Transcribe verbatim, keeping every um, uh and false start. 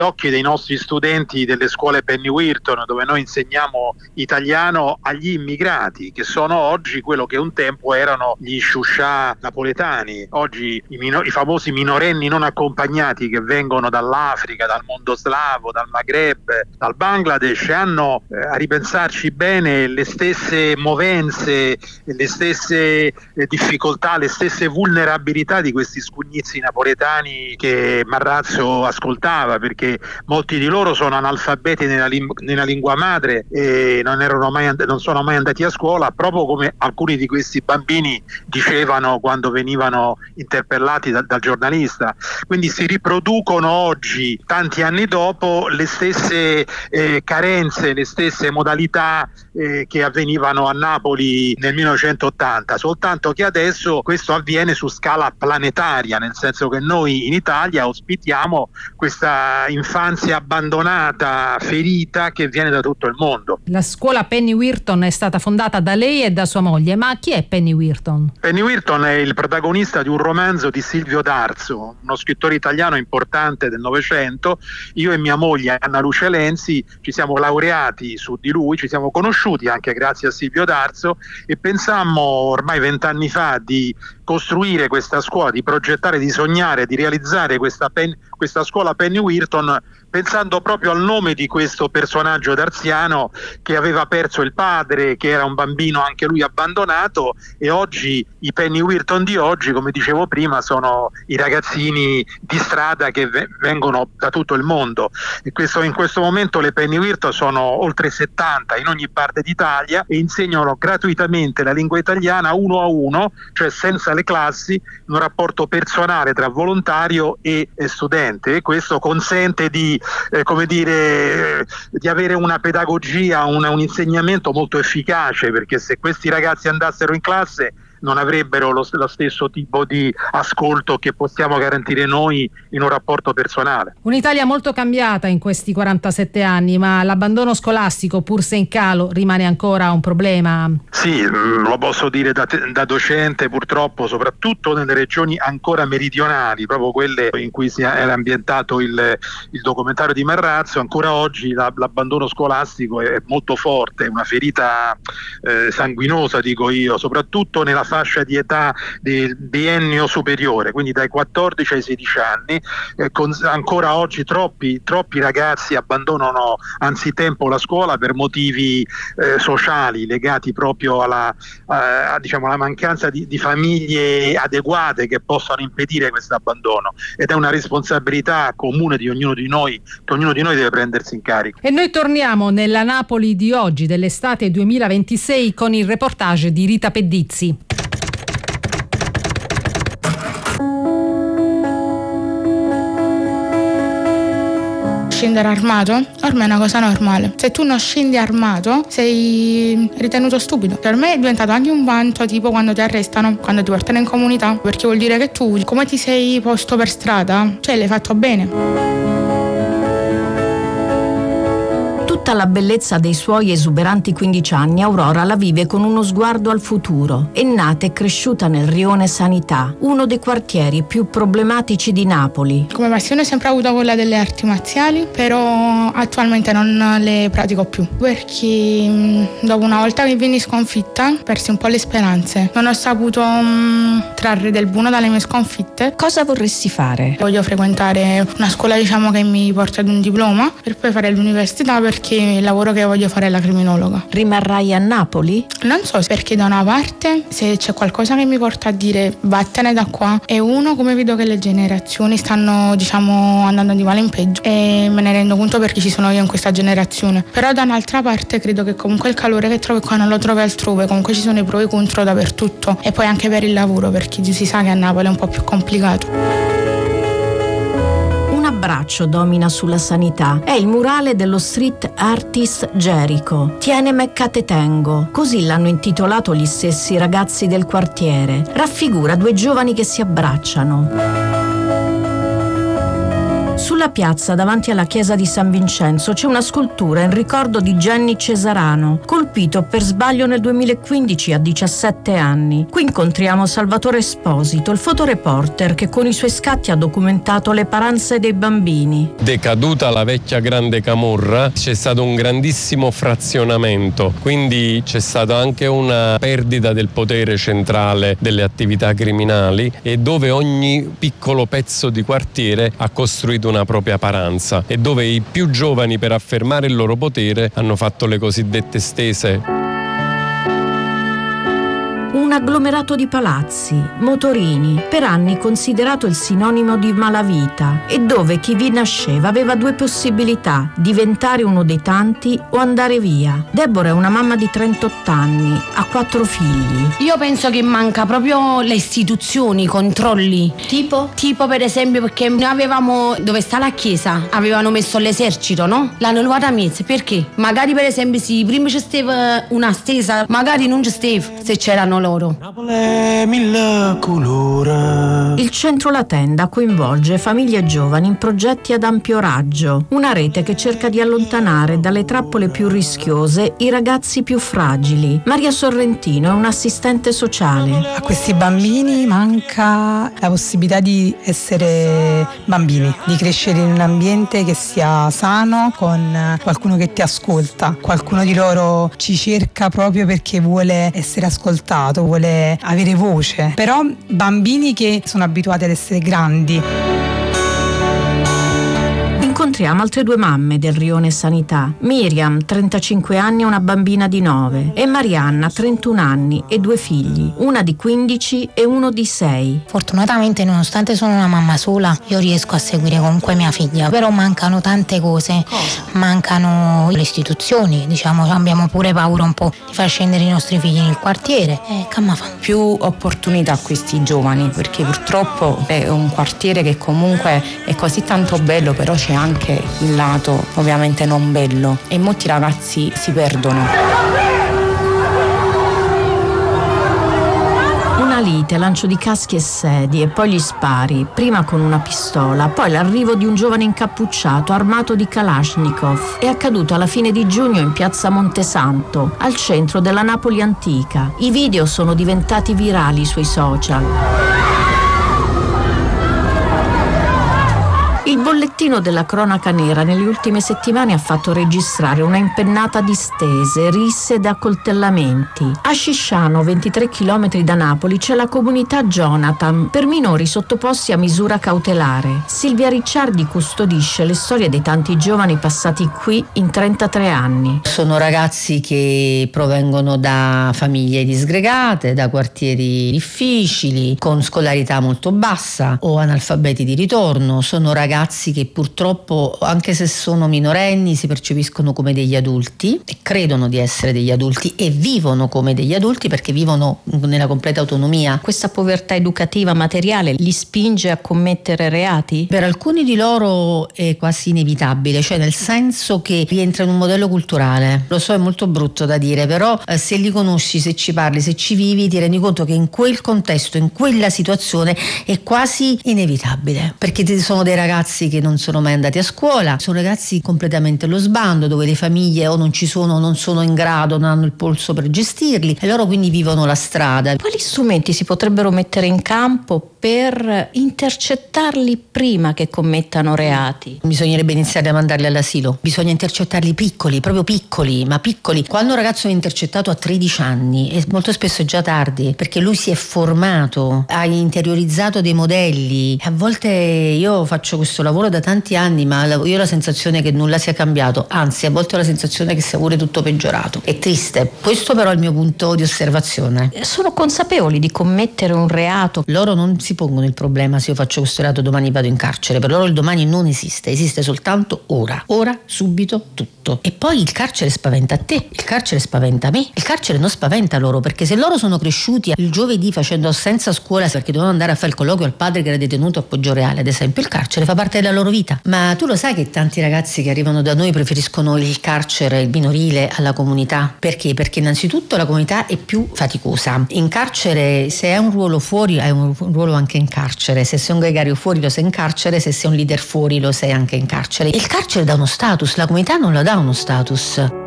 occhi dei nostri studenti delle scuole Penny Wirton, dove noi insegniamo italiano agli immigrati, che sono oggi quello che un tempo erano gli sciuscià napoletani. Oggi i, minor- i famosi minorenni non accompagnati che vengono dall'Africa, dal mondo slavo, dal Maghreb, dal Bangladesh, hanno eh, a ripensarci bene le stesse movenze, le stesse eh, difficoltà, le stesse vulnerabilità di questi scugnizi napoletani che Marrazzo ascoltava, perché molti di loro sono analfabeti nella, lim- nella lingua madre e non, erano mai and- non sono mai andati a scuola, proprio come alcuni di questi bambini dicevano quando venivano interpellati da- dal giornalista. Quindi si riproducono oggi, tanti anni dopo, le stesse eh, carenze, le stesse modalità eh, che avvenivano a Napoli nel millenovecentottanta, soltanto che adesso questo avviene su scala planetaria, nel senso che noi in Italia ospitiamo questa infanzia abbandonata, ferita, che viene da tutto il mondo. La scuola Penny Wirton è stata fondata da lei e da sua moglie, ma chi è Penny Wirton? Penny Wirton è il protagonista di un romanzo di Silvio D'Arzo, uno scrittore italiano importante del Novecento. Io e mia moglie Anna Luce Lenzi ci siamo laureati su di lui, ci siamo conosciuti anche grazie a Silvio D'Arzo e pensammo ormai vent'anni fa di costruire questa scuola, di progettare, di sognare, di realizzare questa, pen, questa scuola Penny Wirton, pensando proprio al nome di questo personaggio darziano che aveva perso il padre, che era un bambino anche lui abbandonato, e oggi i Penny Wirton di oggi, come dicevo prima, sono i ragazzini di strada che v- vengono da tutto il mondo. E questo, in questo momento le Penny Wirton sono oltre settanta in ogni parte d'Italia e insegnano gratuitamente la lingua italiana uno a uno, cioè senza le classi, in un rapporto personale tra volontario e, e studente, e questo consente di Eh, come dire, eh, di avere una pedagogia, una, un insegnamento molto efficace, perché se questi ragazzi andassero in classe non avrebbero lo, lo stesso tipo di ascolto che possiamo garantire noi in un rapporto personale. Un'Italia molto cambiata in questi quarantasette anni, ma l'abbandono scolastico, pur se in calo, rimane ancora un problema. Sì, lo posso dire da, da docente, purtroppo, soprattutto nelle regioni ancora meridionali, proprio quelle in cui si era ambientato il, il documentario di Marrazzo. Ancora oggi la, l'abbandono scolastico è molto forte, è una ferita eh, sanguinosa, dico io, soprattutto nella fascia di età del biennio superiore, quindi dai quattordici ai sedici anni. Eh, con, ancora oggi troppi, troppi ragazzi abbandonano anzitempo la scuola per motivi eh, sociali legati proprio alla, a, diciamo, alla mancanza di, di famiglie adeguate che possano impedire questo abbandono, ed è una responsabilità comune di ognuno di noi, che ognuno di noi deve prendersi in carico. E noi torniamo nella Napoli di oggi, dell'estate duemilaventisei, con il reportage di Rita Pedizzi. Scendere armato ormai è una cosa normale. Se tu non scendi armato sei ritenuto stupido. Per me è diventato anche un vanto, tipo quando ti arrestano, quando ti portano in comunità, perché vuol dire che tu, come ti sei posto per strada, cioè l'hai fatto bene. Tutta la bellezza dei suoi esuberanti quindici anni Aurora la vive con uno sguardo al futuro. È nata e cresciuta nel rione Sanità, uno dei quartieri più problematici di Napoli. Come passione ho sempre avuto quella delle arti marziali, però attualmente non le pratico più, perché dopo una volta che venni sconfitta persi un po' le speranze. Non ho saputo um, trarre del buono dalle mie sconfitte. Cosa vorresti fare? Voglio frequentare una scuola, diciamo, che mi porta ad un diploma per poi fare l'università, perché il lavoro che voglio fare è la criminologa. Rimarrai a Napoli? Non so, perché da una parte se c'è qualcosa che mi porta a dire vattene da qua, e uno, come vedo che le generazioni stanno, diciamo, andando di male in peggio, e me ne rendo conto perché ci sono io in questa generazione. Però da un'altra parte credo che comunque il calore che trovi qua non lo trovi altrove, comunque ci sono i pro e i contro dappertutto, e poi anche per il lavoro, perché si sa che a Napoli è un po' più complicato. Un abbraccio domina sulla Sanità. È il murale dello street artist Jericho. Tiene Mecca te tengo. Così l'hanno intitolato gli stessi ragazzi del quartiere. Raffigura due giovani che si abbracciano. Sulla piazza davanti alla chiesa di San Vincenzo c'è una scultura in ricordo di Gianni Cesarano, colpito per sbaglio nel duemilaquindici a diciassette anni. Qui incontriamo Salvatore Esposito, il fotoreporter che con i suoi scatti ha documentato le paranze dei bambini. Decaduta la vecchia grande camorra c'è stato un grandissimo frazionamento, quindi c'è stata anche una perdita del potere centrale delle attività criminali, e dove ogni piccolo pezzo di quartiere ha costruito una propria paranza e dove i più giovani, per affermare il loro potere, hanno fatto le cosiddette stese. Un agglomerato di palazzi, motorini, per anni considerato il sinonimo di malavita, e dove chi vi nasceva aveva due possibilità: diventare uno dei tanti o andare via. Deborah è una mamma di trentotto anni, ha quattro figli. Io penso che manca proprio le istituzioni, i controlli. Tipo? Tipo per esempio, perché noi avevamo, dove sta la chiesa, avevano messo l'esercito, no? L'hanno levata a mezzo, perché? Magari per esempio se prima ci stava una stesa, magari non ci stava, se c'erano loro. Il centro La Tenda coinvolge famiglie e giovani in progetti ad ampio raggio, una rete che cerca di allontanare dalle trappole più rischiose i ragazzi più fragili. Maria Sorrentino è un'assistente sociale. A questi bambini manca la possibilità di essere bambini, di crescere in un ambiente che sia sano, con qualcuno che ti ascolta. Qualcuno di loro ci cerca proprio perché vuole essere ascoltato, vuole avere voce, però bambini che sono abituati ad essere grandi. Incontriamo altre due mamme del rione Sanità. Miriam, trentacinque anni e una bambina di nove, e Marianna, trentuno anni e due figli, una di quindici e uno di sei. Fortunatamente, nonostante sono una mamma sola, io riesco a seguire comunque mia figlia, però mancano tante cose. Cosa? Mancano le istituzioni, diciamo, abbiamo pure paura un po' di far scendere i nostri figli nel quartiere. E che ma fa? Più opportunità a questi giovani, perché purtroppo è un quartiere che comunque è così tanto bello, però c'è anche anche il lato ovviamente non bello, e molti ragazzi si perdono. Una lite, lancio di caschi e sedie, poi gli spari, prima con una pistola, poi l'arrivo di un giovane incappucciato armato di Kalashnikov. È accaduto alla fine di giugno in piazza Montesanto, al centro della Napoli antica. I video sono diventati virali sui social. Il bollettino della cronaca nera nelle ultime settimane ha fatto registrare una impennata di stese, risse ed accoltellamenti. A Scisciano, ventitré chilometri da Napoli, c'è la comunità Jonathan per minori sottoposti a misura cautelare. Silvia Ricciardi custodisce le storie dei tanti giovani passati qui in trentatré anni. Sono ragazzi che provengono da famiglie disgregate, da quartieri difficili, con scolarità molto bassa o analfabeti di ritorno. Sono ragazzi Ragazzi che purtroppo, anche se sono minorenni, si percepiscono come degli adulti e credono di essere degli adulti e vivono come degli adulti perché vivono nella completa autonomia. Questa povertà educativa materiale li spinge a commettere reati? Per alcuni di loro è quasi inevitabile, cioè nel senso che rientra in un modello culturale. Lo so, è molto brutto da dire, però eh, se li conosci, se ci parli, se ci vivi, ti rendi conto che in quel contesto, in quella situazione è quasi inevitabile, perché ci sono dei ragazzi che non sono mai andati a scuola, sono ragazzi completamente allo sbando, dove le famiglie o non ci sono o non sono in grado, non hanno il polso per gestirli, e loro quindi vivono la strada. Quali strumenti si potrebbero mettere in campo per intercettarli prima che commettano reati? Bisognerebbe iniziare a mandarli all'asilo, bisogna intercettarli piccoli, proprio piccoli, ma piccoli. Quando un ragazzo è intercettato a tredici anni, e molto spesso è già tardi, perché lui si è formato, ha interiorizzato dei modelli. A volte io faccio questo lavoro da tanti anni, ma io ho la sensazione che nulla sia cambiato, anzi a volte ho la sensazione che sia pure tutto peggiorato. È triste, questo però è il mio punto di osservazione. Sono consapevoli di commettere un reato? Loro non si pongono il problema: se io faccio questo reato domani vado in carcere. Per loro il domani non esiste, esiste soltanto ora, ora, subito, tutto. E poi il carcere spaventa te, il carcere spaventa me, il carcere non spaventa loro, perché se loro sono cresciuti il giovedì facendo assenza a scuola perché dovevano andare a fare il colloquio al padre che era detenuto a Poggioreale, ad esempio, il carcere fa parte della loro vita. Ma tu lo sai che tanti ragazzi che arrivano da noi preferiscono il carcere, il minorile, alla comunità? Perché? Perché innanzitutto la comunità è più faticosa. In carcere, se hai un ruolo fuori, hai un ruolo anche anche in carcere, se sei un gregario fuori lo sei in carcere, se sei un leader fuori lo sei anche in carcere. Il carcere dà uno status, la comunità non lo dà uno status.